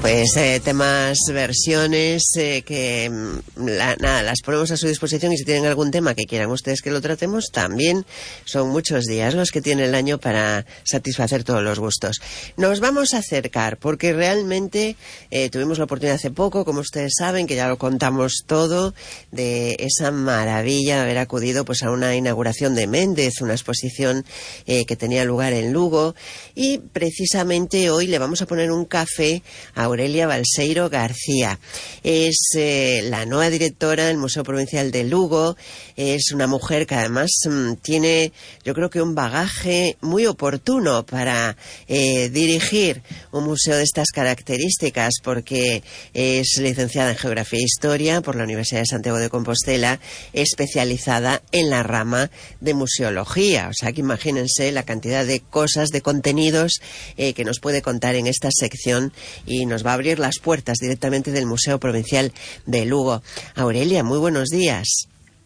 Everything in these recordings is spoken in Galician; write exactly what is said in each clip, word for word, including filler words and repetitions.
Pues eh, temas, versiones, eh, que la, nada, las ponemos a su disposición, y si tienen algún tema que quieran ustedes que lo tratemos, también son muchos días los que tiene el año para satisfacer todos los gustos. Nos vamos a acercar, porque realmente eh, tuvimos la oportunidad hace poco, como ustedes saben, que ya lo contamos todo, de esa maravilla de haber acudido pues a una inauguración de Méndez, una exposición eh, que tenía lugar en Lugo, y precisamente hoy le vamos a poner un café a Aurelia Balseiro García. Es eh, la nueva directora del Museo Provincial de Lugo. Es una mujer que además mmm, tiene, yo creo que un bagaje muy oportuno para eh, dirigir un museo de estas características, porque es licenciada en Geografía e Historia por la Universidad de Santiago de Compostela, especializada en la rama de museología. O sea que imagínense la cantidad de cosas, de contenidos eh, que nos puede contar en esta sección, y nos va a abrir las puertas directamente del Museo Provincial de Lugo. Aurelia, muy buenos días.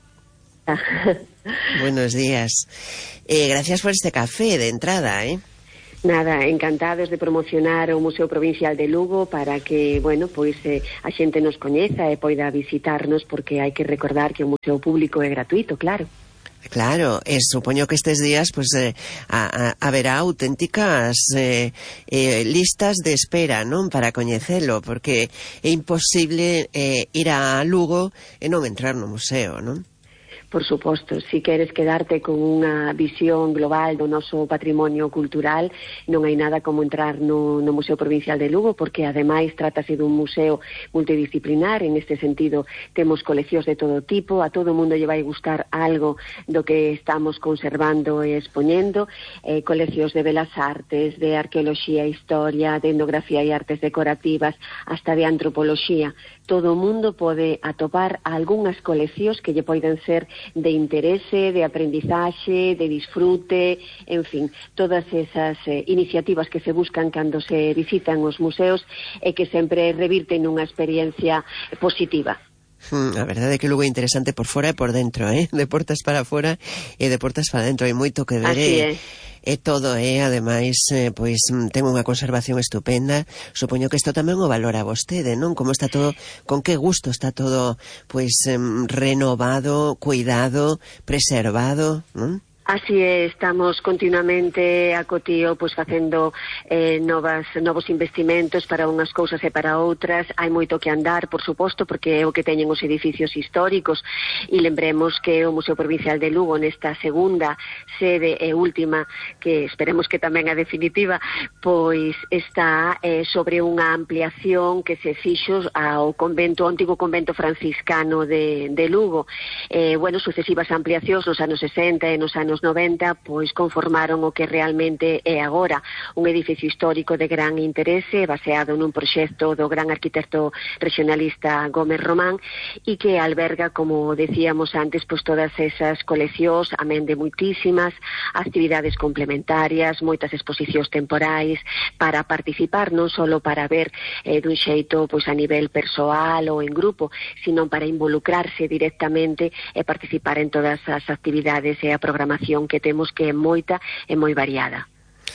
Buenos días. Eh, gracias por este café de entrada, ¿eh? Nada, encantados de promocionar o Museo Provincial de Lugo para que, bueno, pois eh, a xente nos coñeza e poida visitarnos, porque hai que recordar que o museo público é gratuito, claro. Claro, eh, supoño que estes días pues eh, a, a, haberá auténticas eh, eh, listas de espera, non, para coñecelo, porque é imposible eh, ir a Lugo e non entrar no museo, non? Por suposto, si queres quedarte con unha visión global do noso patrimonio cultural, non hai nada como entrar no, no Museo Provincial de Lugo, porque ademais trátase dun museo multidisciplinar. En este sentido temos coleccións de todo tipo, a todo o mundo lle vai gustar algo do que estamos conservando e expoñendo, eh, coleccións de belas artes, de arqueoloxía e historia, de etnografía e artes decorativas, hasta de antropoloxía. Todo o mundo pode atopar algunhas coleccións que lle poden ser de interese, de aprendizaxe, de disfrute, en fin, todas esas eh, iniciativas que se buscan cando se visitan os museos e que sempre revirten nunha experiencia positiva. A verdade é que Lugo é interesante por fora e por dentro, eh? De portas para fora e de portas para dentro, hai moito que ver. Así é. E todo, eh, ademais, eh, pois ten unha conservación estupenda. Supoño que isto tamén o valora vostede, non? Como está todo, con que gusto está todo, pois, eh, renovado, cuidado, preservado, non? Así é, estamos continuamente a cotío pois facendo eh, novas, novos investimentos para unhas cousas e para outras. Hai moito que andar, por suposto, porque é o que teñen os edificios históricos, e lembremos que o Museo Provincial de Lugo, nesta segunda sede e última, que esperemos que tamén a definitiva, pois está eh, sobre unha ampliación que se fixo ao convento, ao antigo convento franciscano de, de Lugo. Eh, bueno, sucesivas ampliacións nos anos sesenta e nos anos noventa, pois conformaron o que realmente é agora un edificio histórico de gran interese, baseado nun proxecto do gran arquitecto regionalista Gómez Román, e que alberga, como decíamos antes, pois todas esas coleccións, amén de moitísimas actividades complementarias, moitas exposicións temporais, para participar, non só para ver eh, dun xeito pois a nivel persoal ou en grupo, sino para involucrarse directamente e participar en todas as actividades e a programación que temos, que é moita e moi variada.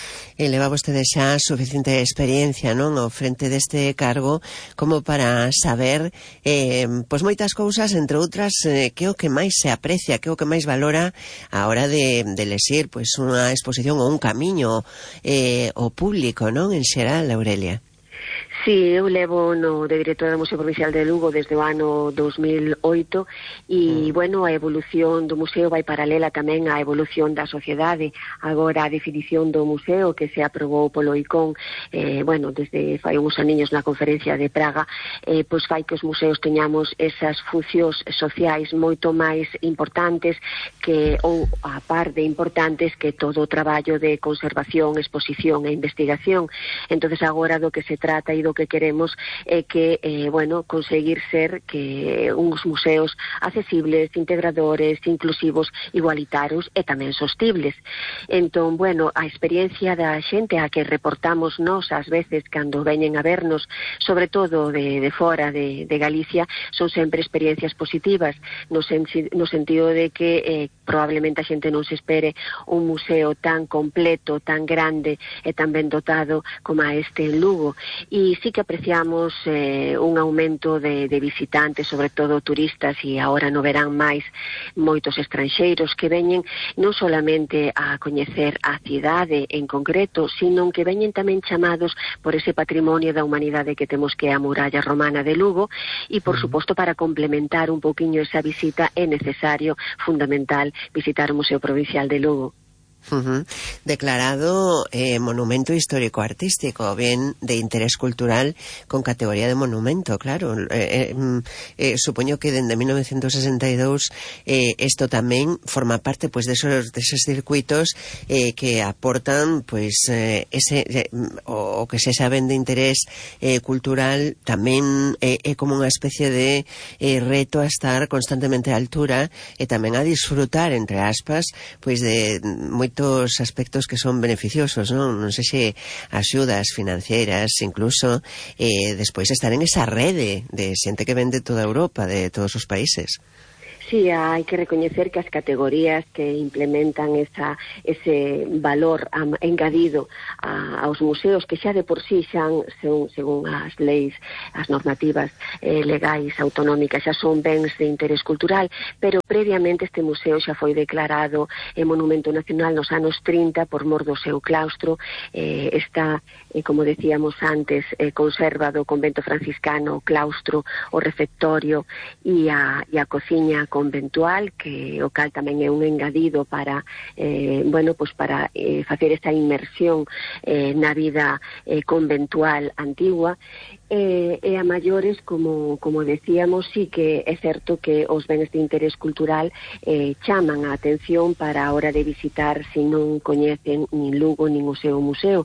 E leva vostede xa suficiente experiencia, non, ao frente deste cargo, como para saber eh, pois moitas cousas, entre outras, eh, que é o que máis se aprecia, que é o que máis valora a hora de, de lexir pois unha exposición ou un camiño eh, ao público, non, en xeral, Aurelia. Sí, eu levo no de directora do Museo Provincial de Lugo desde o ano dos mil oito e, mm. bueno, a evolución do museo vai paralela tamén á evolución da sociedade. Agora a definición do museo que se aprobou polo I C O N, eh, bueno, desde fai uns aniños na conferencia de Praga, eh, pois fai que os museos teñamos esas funcións sociais moito máis importantes que, ou a par de importantes, que todo o traballo de conservación, exposición e investigación. Entonces agora do que se trata e do que queremos é que, eh, bueno, conseguir ser que uns museos accesibles, integradores, inclusivos, igualitarios e tamén sostibles. Entón, bueno, a experiencia da xente a que reportamos nós ás veces cando veñen a vernos, sobre todo de, de fora de, de Galicia, son sempre experiencias positivas, no, sen, no sentido de que eh, probablemente a xente non se espere un museo tan completo, tan grande e tan ben dotado como a este en Lugo. E sí que apreciamos eh, un aumento de, de visitantes, sobre todo turistas, e agora no verán máis moitos estranxeiros que veñen non solamente a coñecer a cidade en concreto, sino que veñen tamén chamados por ese patrimonio da humanidade que temos, que é a muralla romana de Lugo, e por suposto para complementar un pouquiño esa visita é necesario, fundamental, visitar o Museo Provincial de Lugo. Uh-huh. Declarado eh, monumento histórico-artístico, bien de interés cultural con categoría de monumento, claro. Eh, eh, eh, supoño que desde mil novecientos sesenta y dos eh, esto tamén forma parte pues de esos, de esos circuitos eh, que aportan pues eh, ese eh, o, o que se saben de interés eh, cultural tamén é eh, eh, como unha especie de eh, reto a estar constantemente a altura e tamén a disfrutar, entre aspas, pues de moi moitos aspectos que son beneficiosos, non? Non sei se axudas financeiras, incluso eh, despois estar en esa rede de xente que ven de toda Europa, de todos os países. Sí, hai que recoñecer que as categorías que implementan esa, ese valor am, engadido a, aos museos, que xa de por sí xan, según, según as leis, as normativas eh, legais autonómicas, xa son bens de interés cultural, pero previamente este museo xa foi declarado eh, Monumento Nacional nos anos trinta por mor do seu claustro. Eh, está, eh, como decíamos antes, eh, conserva do convento franciscano, o claustro, o refectorio e a, e a cociña conventual, que o cal tamén é un engadido para eh, bueno, pues para eh, facer esta inmersión eh, na vida eh, conventual antigua. E, e a maiores, como, como decíamos, sí que é certo que os bens de interés cultural eh, chaman a atención para a hora de visitar se non coñecen nin Lugo nin o seu museo.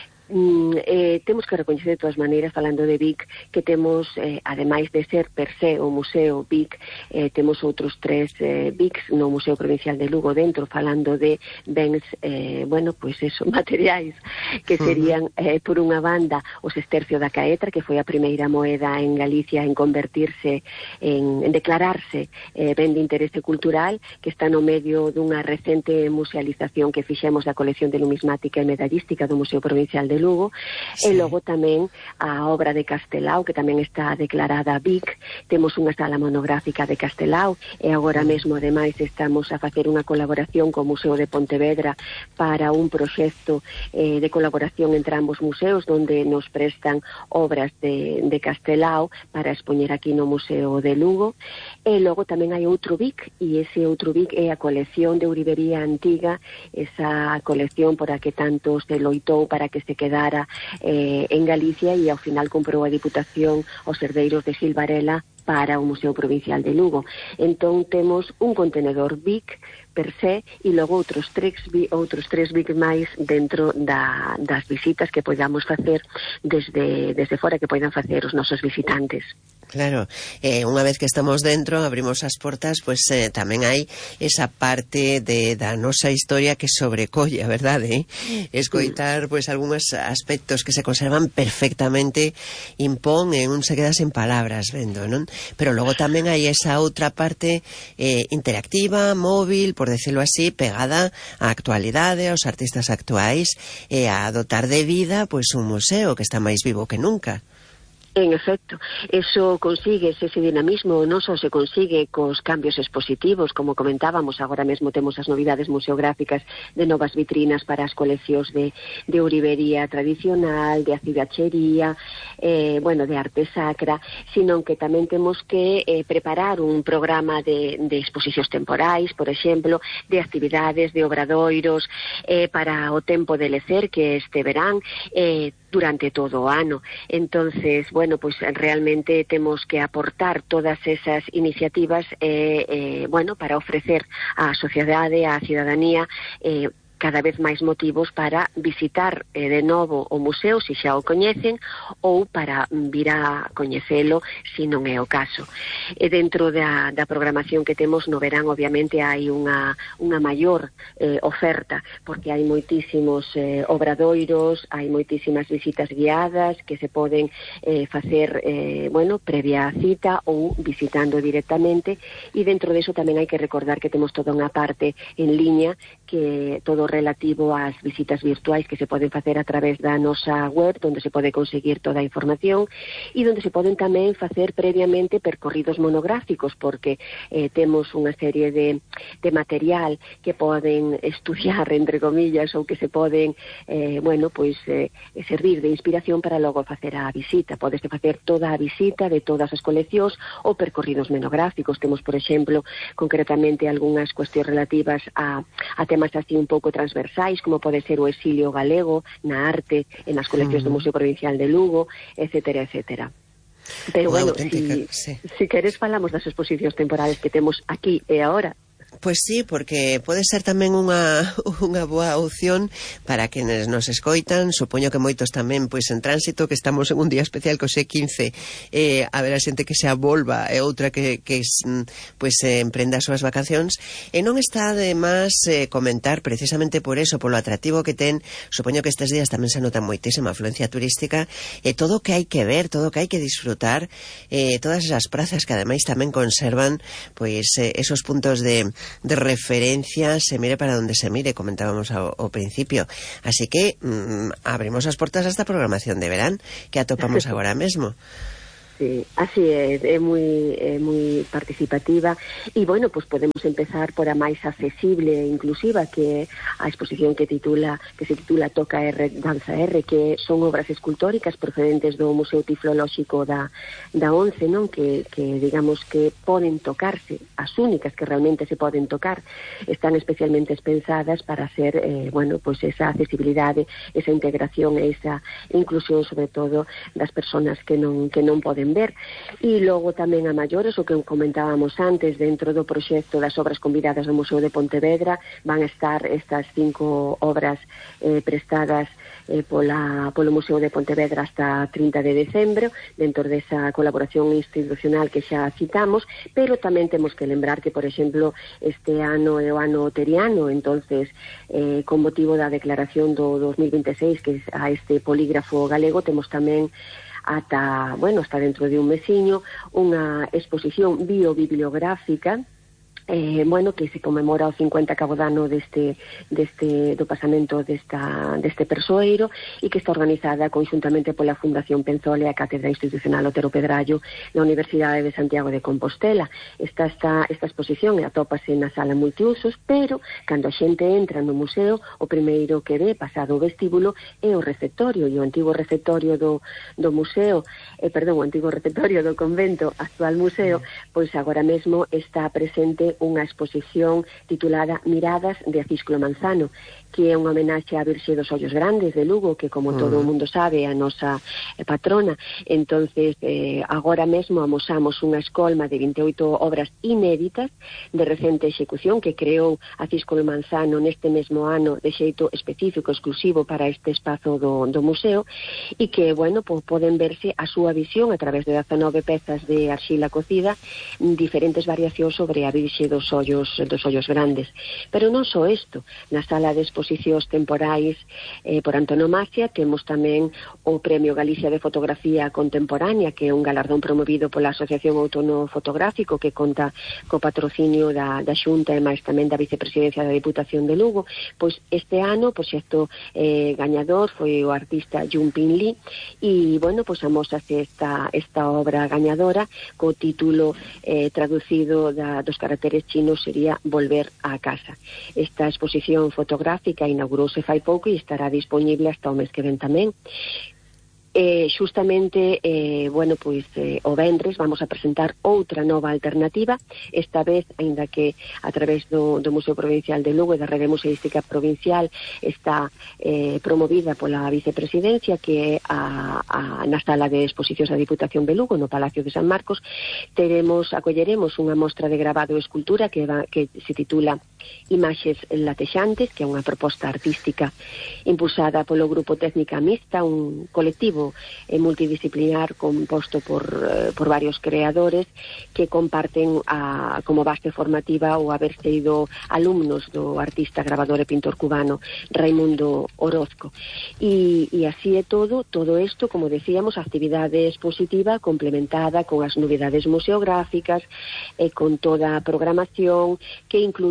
Mm, eh, temos que recoñecer de todas maneiras, falando de Vic, que temos, eh, ademais de ser per se o Museo Vic, eh, temos outros tres eh, Vics no Museo Provincial de Lugo dentro, falando de bens, eh, bueno, pois pues eso, materiais, que serían, eh, por unha banda, os estercio da Caetra, que foi a primeira moeda en Galicia en convertirse, en, en declararse eh, ben de interese cultural, que está no medio dunha recente musealización que fixemos da colección de numismática e medallística do Museo Provincial de de Lugo, sí. E logo tamén a obra de Castelao, que tamén está declarada Vic. Temos unha sala monográfica de Castelao e agora mesmo, ademais, estamos a facer unha colaboración co Museo de Pontevedra para un proxecto eh, de colaboración entre ambos museos, donde nos prestan obras de, de Castelao para expoñer aquí no Museo de Lugo. E logo tamén hai outro Vic, e ese outro Vic é a colección de ourivería antiga, esa colección por a que tanto se loitou para que se quedara eh, en Galicia, e ao final comprou a Diputación os herdeiros de Gil Varela para o Museo Provincial de Lugo. Entón temos un contenedor Vic per se e logo outros tres, outros tres Vic máis dentro da, das visitas que podamos facer desde, desde fora, que poidan facer os nosos visitantes. Claro, eh, unha vez que estamos dentro, abrimos as portas, pues eh, tamén hai esa parte de da nosa historia que sobrecolle, a verdade, eh? Escoitar, pues, algúns aspectos que se conservan perfectamente impón e un se queda sen palabras vendo, non? Pero logo tamén hai esa outra parte eh, interactiva, móvil, por decirlo así, pegada á actualidade, aos artistas actuais, e a dotar de vida, pues, un museo que está máis vivo que nunca. En efecto, eso consigue ese dinamismo, non só se consigue cos cambios expositivos, como comentábamos, agora mesmo temos as novidades museográficas de novas vitrinas para as coleccións de, de ourivería tradicional, de acibachería, eh, bueno, de arte sacra, sino que tamén temos que eh, preparar un programa de, de exposicións temporais, por exemplo, de actividades, de obradoiros, eh, para o tempo de lecer, que este verán, eh, durante todo o ano. Entonces, bueno, pues realmente temos que aportar todas esas iniciativas eh, eh, bueno, para ofrecer á sociedade, á cidadanía, eh, cada vez máis motivos para visitar eh, de novo o museo, se xa o coñecen, ou para vir a coñecelo, se non é o caso. E dentro da, da programación que temos no verán, obviamente, hai unha, unha maior eh, oferta, porque hai moitísimos eh, obradoiros, hai moitísimas visitas guiadas que se poden eh, facer, eh, bueno, previa cita ou visitando directamente, e dentro deso tamén hai que recordar que temos toda unha parte en liña, que todo relativo ás visitas virtuais que se poden facer a través da nosa web, onde se pode conseguir toda a información e onde se poden tamén facer previamente percorridos monográficos, porque eh, temos unha serie de, de material que poden estudiar, entre comillas, ou que se poden eh, bueno, pois, eh, servir de inspiración para logo facer a visita. Podeste facer toda a visita de todas as coleccións ou percorridos monográficos. Temos, por exemplo, concretamente algunhas cuestións relativas a, a temas así un pouco transversais, como pode ser o exilio galego na arte e nas coleccións do Museo Provincial de Lugo, etcétera, etcétera. Pero bueno, si, sí. si queres falamos das exposicións temporales que temos aquí e agora. Pois sí, porque pode ser tamén unha, unha boa opción para quenes nos escoitan. Supoño que moitos tamén, pois en tránsito, que estamos en un día especial co xe quince, eh, a ver a xente que se avolva e outra que, que pois eh, emprenda as súas vacacións, e non está de máis eh, comentar precisamente por eso, polo atractivo que ten. Supoño que estes días tamén se nota moitísima afluencia turística, e todo o que hai que ver, todo o que hai que disfrutar, eh, todas esas prazas que ademais tamén conservan pois eh, esos puntos de de referencia, se mire para donde se mire, comentábamos ao, ao principio. Así que mmm, abrimos as portas a esta programación de verán que atopamos agora mesmo. Sí, así é, é moi, é moi participativa e, bueno, pues podemos empezar por a máis accesible e inclusiva, que é a exposición que titula que se titula Toca R, Danza R, que son obras escultóricas procedentes do Museo Tiflolóxico da, da ONCE, non? Que, que digamos que poden tocarse, as únicas que realmente se poden tocar, están especialmente pensadas para ser, eh, bueno, pues esa accesibilidade, esa integración e esa inclusión, sobre todo, das persoas que non, que non poden ver. E logo tamén a maiores, o que comentábamos antes, dentro do proxecto das obras convidadas do Museo de Pontevedra, van a estar estas cinco obras eh, prestadas eh, pola, polo Museo de Pontevedra hasta trinta de decembro, dentro desa colaboración institucional que xa citamos, pero tamén temos que lembrar que, por exemplo, este ano é o ano teriano, entonces, eh, con motivo da declaración do dos mil veintiséis, que a este polígrafo galego, temos tamén ata, bueno, hasta dentro de un mesiño, unha exposición biobibliográfica, eh, bueno, que se conmemora o cincuenta cabodano deste, deste, do pasamento desta, deste persoeiro, e que está organizada conjuntamente pola Fundación Penzola e a Cátedra Institucional Otero Pedrallo da Universidade de Santiago de Compostela. Esta, esta, esta exposición atópase na sala multiusos, pero cando a xente entra no museo, o primeiro que ve, pasado o vestíbulo, é o receptorio, e o antigo receptorio do, do museo, eh, perdón, o antigo receptorio do convento, actual museo, pois agora mesmo está presente unha exposición titulada Miradas de Acisclo Manzano, que é unha homenaxe á Virxe dos Ollos Grandes de Lugo, que como todo o mundo sabe é a nosa patrona. Entonces, eh, agora mesmo amosamos unha escolma de vinte e oito obras inéditas de recente execución que creou Acisclo Manzano neste mesmo ano de xeito específico, exclusivo para este espazo do, do museo, e que, bueno, pues, poden verse a súa visión a través de dezanove pezas de arxila cocida, diferentes variacións sobre a Virxe dos ollos, dos ollos grandes. Pero non só isto, na sala de exposicións temporais eh, por antonomasia temos tamén o Premio Galicia de Fotografía Contemporánea, que é un galardón promovido pola Asociación Outono Fotográfico, que conta co patrocinio da, da Xunta e máis tamén da Vicepresidencia da Diputación de Lugo. Pois este ano o proxecto eh, gañador foi o artista Jun Pin Lee, e, bueno, pois amosase esta, esta obra gañadora co título eh, traducido da, dos caracteres chinos sería Volver á casa. Esta exposición fotográfica inaugurouse fai pouco e estará disponible hasta o mes que ven tamén. Eh, justamente, eh, bueno, pois eh, o vendres vamos a presentar outra nova alternativa, esta vez, aínda que a través do, do Museo Provincial de Lugo e da Rede Museística Provincial está eh, promovida pola Vicepresidencia, que é a, a, na sala de exposicións da Diputación de Lugo, no Palacio de San Marcos. Teremos, acolleremos unha mostra de grabado e escultura que, va, que se titula Imaxes latexantes, que é unha proposta artística impulsada polo Grupo Técnica Mixta, un colectivo eh, multidisciplinar composto por, eh, por varios creadores que comparten a, como base formativa o haber sido alumnos do artista, grabador e pintor cubano Raimundo Orozco. E, e así é todo, todo isto, como decíamos, actividade expositiva complementada con as novidades museográficas e con toda a programación que incluye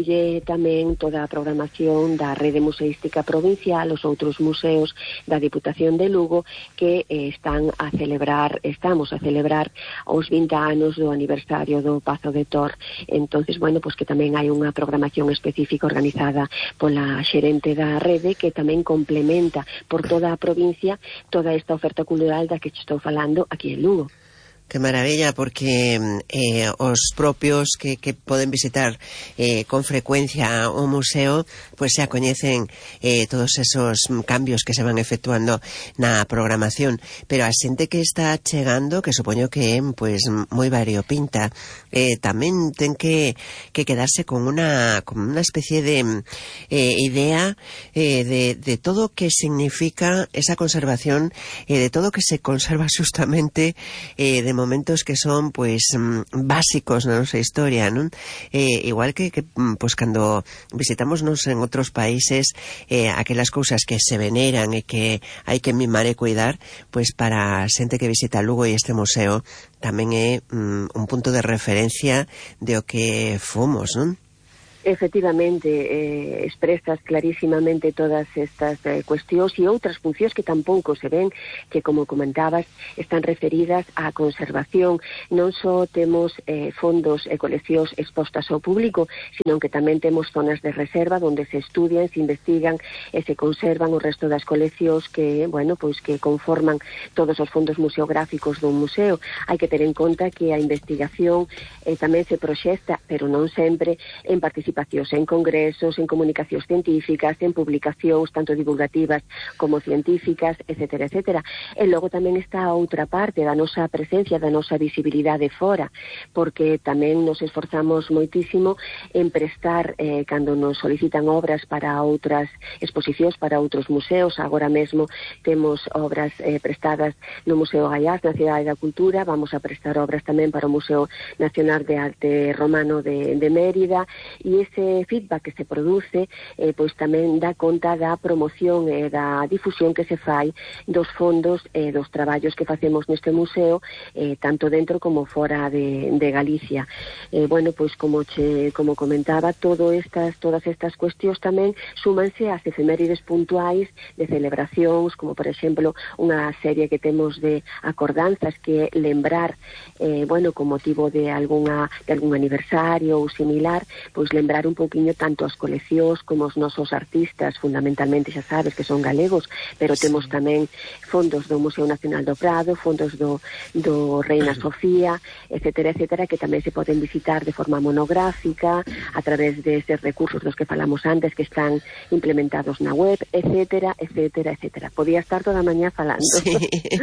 tamén toda a programación da Rede Museística Provincial, os outros museos da Diputación de Lugo que eh, están a celebrar, estamos a celebrar os vinte anos do aniversario do Pazo de Tor. Entonces, bueno, pues que tamén hai unha programación específica organizada pola xerente da rede que tamén complementa por toda a provincia toda esta oferta cultural da que estou falando aquí en Lugo. Que maravilla, porque eh, os propios que, que poden visitar eh, con frecuencia o museo, pues xa coñecen eh, todos esos cambios que se van efectuando na programación, pero a xente que está chegando, que supoño que é pues, moi variopinta, eh, tamén ten que, que quedarse con unha, con unha especie de eh, idea eh, de, de todo que significa esa conservación, eh, de todo que se conserva justamente eh, de momentos que son pues básicos na nosa historia, non? Eh, igual que, que pues cando visitamos nos en outros países eh, aquelas cousas que se veneran e que hai que mimar e cuidar, pues para a xente que visita Lugo e este museo tamén é mm, un punto de referencia de o que fomos, non? Efectivamente, eh, expresas clarísimamente todas estas eh, cuestións e outras funcións que tampouco se ven, que, como comentabas, están referidas á conservación. Non só temos eh, fondos e coleccións expostas ao público, sino que tamén temos zonas de reserva onde se estudian, se investigan e se conservan o resto das coleccións que, bueno, pois que conforman todos os fondos museográficos dun museo. Hai que ter en conta que a investigación eh, tamén se proxecta, pero non sempre, en participación en congresos, en comunicacións científicas, en publicacións tanto divulgativas como científicas, etcétera, etcétera. E logo tamén está a outra parte da nosa presencia, da nosa visibilidade fora, porque tamén nos esforzamos moitísimo en prestar, eh, cando nos solicitan obras para outras exposicións, para outros museos. Agora mesmo temos obras eh, prestadas no Museo Gaiás, na Cidade da Cultura, vamos a prestar obras tamén para o Museo Nacional de Arte Romano de, de Mérida, e ese feedback que se produce eh, pois tamén dá conta da promoción e da difusión que se fai dos fondos e eh, dos traballos que facemos neste museo, eh, tanto dentro como fora de, de Galicia. Eh, bueno, pois como che, como comentaba, todo estas, todas estas cuestións tamén súmanse ás efemérides puntuais de celebracións, como por exemplo unha serie que temos de acordanzas, que é lembrar, eh, bueno, con motivo de algunha de algún aniversario ou similar, pois lembrar un pouquiño tanto as coleccións como os nosos artistas, fundamentalmente xa sabes que son galegos, pero sí. Temos tamén fondos do Museo Nacional do Prado, fondos do, do Reina Sofía, etcétera, etcétera, que tamén se poden visitar de forma monográfica a través de eses recursos dos que falamos antes, que están implementados na web, etcétera, etcétera, etcétera. Podía estar toda a mañá falando. Sí.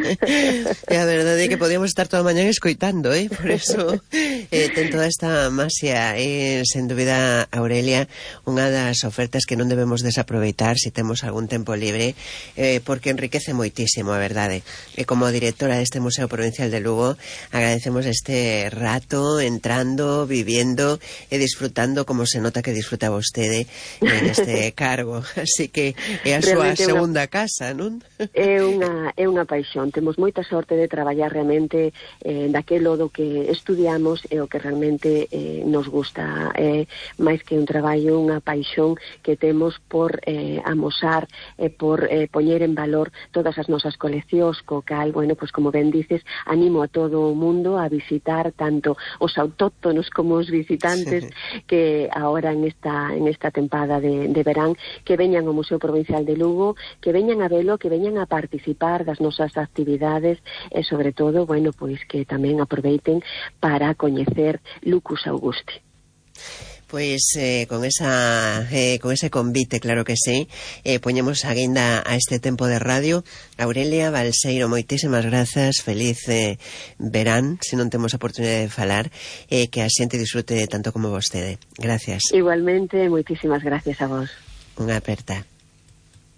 E a verdade é que podíamos estar toda a mañá escoitando, eh? Por eso eh, ten toda esta masia, eh, sen dúbida, Aurelia, unha das ofertas que non debemos desaproveitar se temos algún tempo libre, eh, porque enriquece moitísimo, a verdade. E como directora deste Museo Provincial de Lugo, agradecemos este rato entrando, viviendo e disfrutando como se nota que disfruta vostede en este cargo. Así que é a súa realmente segunda una... casa, non? É unha, é unha paixón. Temos moita sorte de traballar realmente eh, daquelo do que estudiamos e o que realmente eh, nos gusta. Eh, máis que un traballo, unha paixón que temos por eh, amosar e eh, por eh, poñer en valor todas as nosas coleccións, co cal, bueno, pues como ben dices, animo a todo o mundo a visitar tanto os autóctonos como os visitantes, sí, que ahora en esta en esta tempada de, de verán, que veñan ao Museo Provincial de Lugo, que veñan a velo, que veñan a participar das nosas actividades e, sobre todo, bueno, pois que tamén aproveiten para coñecer Lucus Augusti. Pois eh, con esa eh, con ese convite, claro que sí, eh, poñemos a guinda a este tempo de radio. Aurelia Balseiro, moitísimas grazas, feliz eh, verán, se non temos a oportunidade de falar, eh, que a xente disfrute tanto como vostede. Gracias. Igualmente, moitísimas gracias a vos. Unha aperta.